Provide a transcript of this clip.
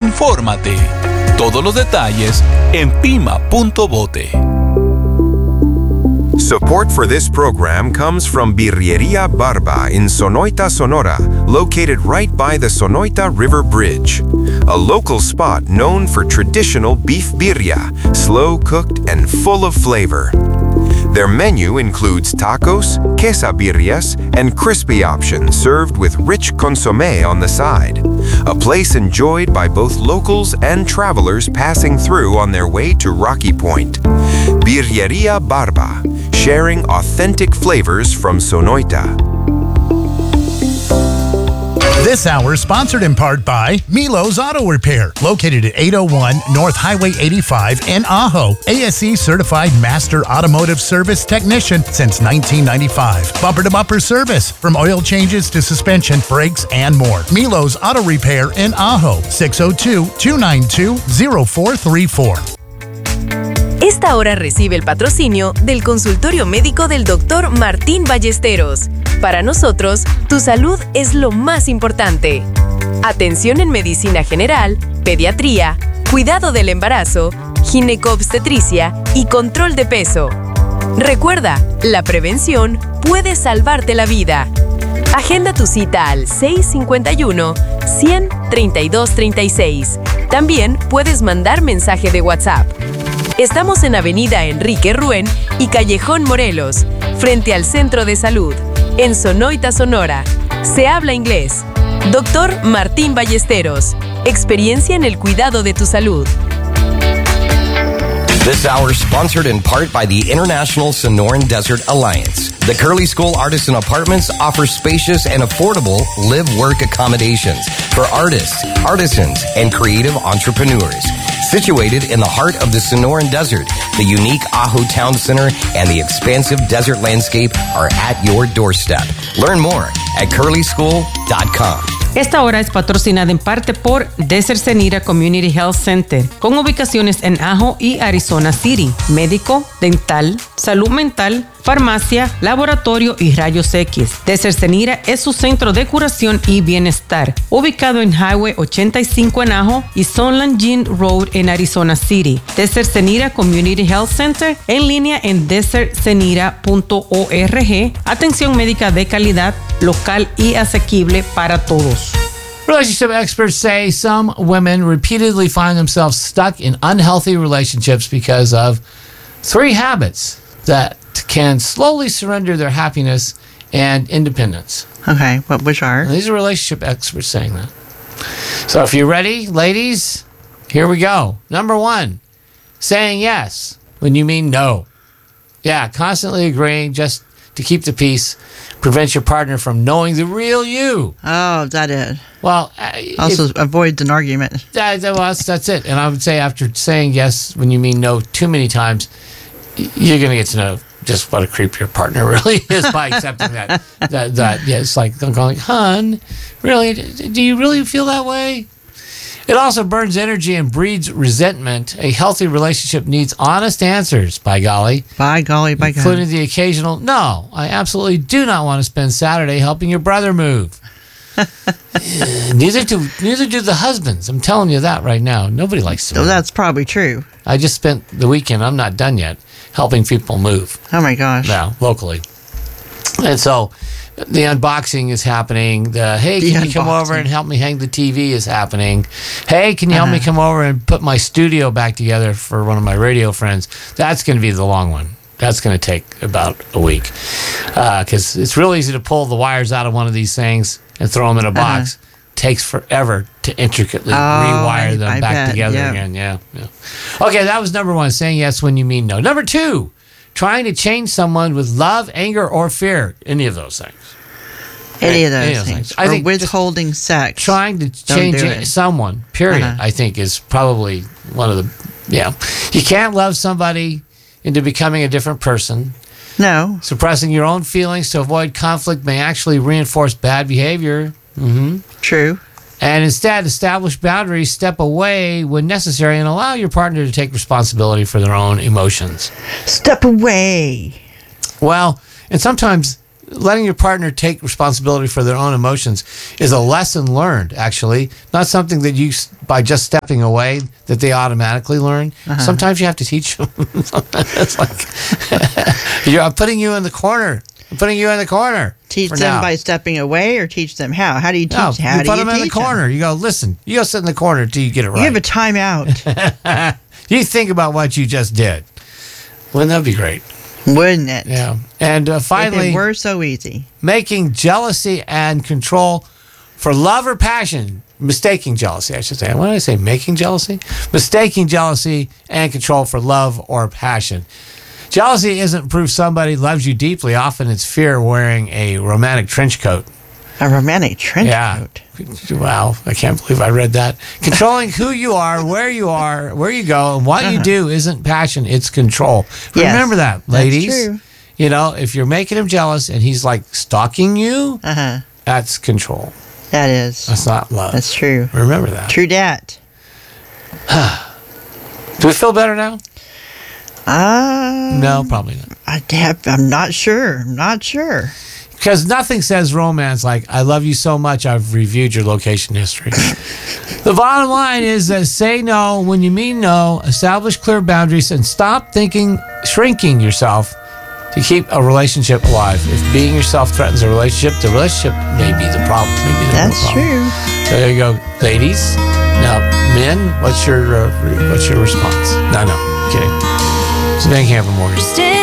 Infórmate. Todos los detalles en pima.bote. Support for this program comes from Birreria Barba in Sonoita, Sonora, located right by the Sonoita River Bridge. A local spot known for traditional beef birria, slow-cooked and full of flavor. Their menu includes tacos, quesabirrias, and crispy options served with rich consommé on the side. A place enjoyed by both locals and travelers passing through on their way to Rocky Point. Birreria Barba, sharing authentic flavors from Sonoita. This hour is sponsored in part by Milo's Auto Repair, located at 801 North Highway 85 in Ajo. ASE certified master automotive service technician since 1995. Bumper-to-bumper service, from oil changes to suspension, brakes, and more. Milo's Auto Repair in Ajo, 602-292-0434. Esta hora recibe el patrocinio del consultorio médico del Dr. Martín Ballesteros. Para nosotros, tu salud es lo más importante. Atención en medicina general, pediatría, cuidado del embarazo, ginecobstetricia y control de peso. Recuerda, la prevención puede salvarte la vida. Agenda tu cita al 651-100-3236. También puedes mandar mensaje de WhatsApp. Estamos en Avenida Enrique Ruen y Callejón Morelos, frente al Centro de Salud, en Sonoita, Sonora. Se habla inglés. Dr. Martín Ballesteros. Experiencia en el cuidado de tu salud. This hour is sponsored in part by the International Sonoran Desert Alliance. The Curly School Artisan Apartments offer spacious and affordable live-work accommodations for artists, artisans, and creative entrepreneurs. Situated in the heart of the Sonoran Desert, the unique Ajo Town Center and the expansive desert landscape are at your doorstep. Learn more at curlyschool.com. Esta hora es patrocinada en parte por Desert Cenira Community Health Center, con ubicaciones en Ajo y Arizona City. Médico, dental, salud mental, farmacia, laboratorio y rayos X. Desert Cenira es su centro de curación y bienestar, ubicado en Highway 85 en Ajo y Sunland Jean Road en Arizona City. Desert Cenira Community Health Center, en línea en desertcenira.org. Atención médica de calidad, local y asequible para todos. Relationship experts say some women repeatedly find themselves stuck in unhealthy relationships because of 3 habits that can slowly surrender their happiness and independence. Okay, which are? And these are relationship experts saying that. So if you're ready, ladies, here we go. Number 1, saying yes when you mean no. Yeah, constantly agreeing just to keep the peace prevents your partner from knowing the real you. Oh, is that it? Well, also avoids an argument. That's it. And I would say after saying yes when you mean no too many times, you're going to get to know just what a creep your partner really is by accepting that. Yeah, it's like I'm going, hun, really? Do you really feel that way? It also burns energy and breeds resentment. A healthy relationship needs honest answers, by golly. By golly, by golly. Including the occasional, no, I absolutely do not want to spend Saturday helping your brother move. Neither do the husbands. I'm telling you that right now. Nobody likes to move. That's probably true. I just spent the weekend, I'm not done yet, helping people move. Oh my gosh. Yeah, locally. And so the unboxing is happening. Hey, can you come over and help me hang the TV is happening. Hey, can you help me come over and put my studio back together for one of my radio friends? That's going to be the long one. That's going to take about a week. Because it's real easy to pull the wires out of one of these things and throw them in a box. Takes forever to intricately rewire them back together again. Yeah. Okay, that was number 1, saying yes when you mean no. Number 2, trying to change someone with love, anger, or fear. Any of those things. Any of those things. I think withholding sex. Trying to change someone, period, I think is probably one of the, You can't love somebody into becoming a different person. No. Suppressing your own feelings to avoid conflict may actually reinforce bad behavior. True. And instead, establish boundaries, step away when necessary, and allow your partner to take responsibility for their own emotions. Step away. Well, and sometimes letting your partner take responsibility for their own emotions is a lesson learned, actually, not something that you, by just stepping away, that they automatically learn. Sometimes you have to teach them. It's like, I'm putting you in the corner. I'm putting you in the corner. Teach them by stepping away, or teach them how? How do you teach? No, how you do put you them in the teach corner. You go, listen. You go sit in the corner until you get it right. You have a timeout. You think about what you just did. Wouldn't that be great? Wouldn't it? Yeah. And finally, if it were so easy. Making jealousy and control for love or passion. Mistaking jealousy, I should say. Why did I say making jealousy? Mistaking jealousy and control for love or passion. Jealousy isn't proof somebody loves you deeply. Often it's fear wearing a romantic trench coat. A romantic trench coat? Wow, I can't believe I read that. Controlling who you are, where you go, and what you do isn't passion, it's control. Yes, Remember that, ladies. That's true. You know, if you're making him jealous and he's like stalking you, that's control. That is. That's not love. That's true. Remember that. True dat. Do we feel better now? No, probably not. I'm not sure. I'm not sure. Because nothing says romance like, I love you so much, I've reviewed your location history. The bottom line is that say no when you mean no, establish clear boundaries, and stop shrinking yourself to keep a relationship alive. If being yourself threatens a relationship, the relationship may be the problem. That's true. So there you go, ladies. Now, men, what's your response? No, kidding. It's Van Camp and Morgan.